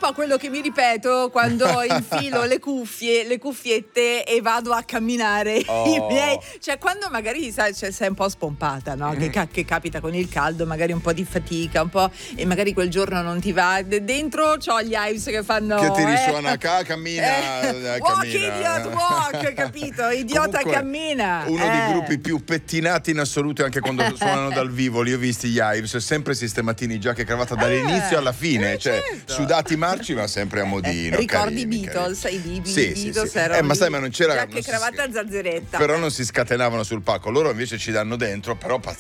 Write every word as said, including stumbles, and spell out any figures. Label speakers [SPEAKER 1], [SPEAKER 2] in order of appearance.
[SPEAKER 1] so quello che mi ripeto quando infilo le cuffie, le cuffiette e vado a camminare.
[SPEAKER 2] Oh.
[SPEAKER 1] I miei, cioè quando magari sai, cioè, sei un po' spompata, no? Che, ca- che capita con il caldo, magari un po' di fatica, un po' e magari quel giorno non ti va. De- dentro c'ho gli Hives che fanno
[SPEAKER 2] Che ti
[SPEAKER 1] eh,
[SPEAKER 2] risuona, ca- cammina,
[SPEAKER 1] eh,
[SPEAKER 2] eh,
[SPEAKER 1] walk
[SPEAKER 2] cammina.
[SPEAKER 1] idiot walk, capito? Idiota
[SPEAKER 2] Comunque,
[SPEAKER 1] cammina.
[SPEAKER 2] Uno
[SPEAKER 1] eh.
[SPEAKER 2] dei gruppi più pettinati in assoluto, anche quando suonano dal vivo, li ho visti gli Hives, sempre sistematini, giacca e cravatta dall'inizio alla fine,
[SPEAKER 1] eh,
[SPEAKER 2] cioè
[SPEAKER 1] certo.
[SPEAKER 2] sudati marci ma sempre a modino.
[SPEAKER 1] Eh, ricordi i
[SPEAKER 2] carini,
[SPEAKER 1] Beatles,
[SPEAKER 2] carini.
[SPEAKER 1] i Beatles,
[SPEAKER 2] Sì,
[SPEAKER 1] i
[SPEAKER 2] sì,
[SPEAKER 1] Beatles
[SPEAKER 2] sì.
[SPEAKER 1] erano
[SPEAKER 2] Eh, ma sai,
[SPEAKER 1] lì,
[SPEAKER 2] ma non c'era
[SPEAKER 1] giacca
[SPEAKER 2] non
[SPEAKER 1] e
[SPEAKER 2] si-
[SPEAKER 1] cravatta zazzeretta.
[SPEAKER 2] però non si scatenavano sul palco, loro invece ci danno dentro, però